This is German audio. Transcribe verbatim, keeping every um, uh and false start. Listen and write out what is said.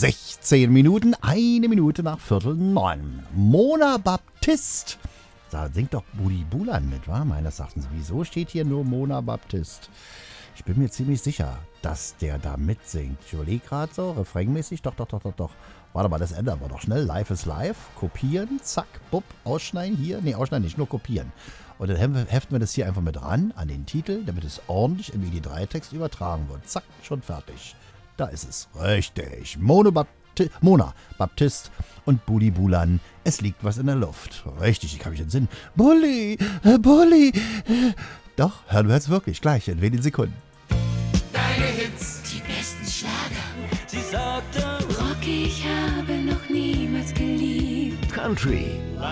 sechzehn Minuten, eine Minute nach Viertel neun. Mona Baptist. Da singt doch Budi Bulan mit, wa? Meines Erachtens. Wieso steht hier nur Mona Baptist? Ich bin mir ziemlich sicher, dass der da mitsingt. Ich überlege gerade so, refrainmäßig. Doch, doch, doch, doch, doch. Warte mal, das ändern wir doch schnell. Live is live. Kopieren, zack, bupp, ausschneiden hier. Nee, ausschneiden nicht, nur kopieren. Und dann heften wir das hier einfach mit ran an den Titel, damit es ordentlich im E D drei Text übertragen wird. Zack, schon fertig. Da ist es. Richtig. Mona Baptist, Mona Baptist und Budi Bulan. Es liegt was in der Luft. Richtig, ich kann mich entsinnen. Bulli, äh, Bulli. Äh. Doch, hören wir jetzt wirklich. Gleich, in wenigen Sekunden. Deine Hits, die besten Schlager. Sie sagte, Rock, ich habe noch niemals geliebt. Country.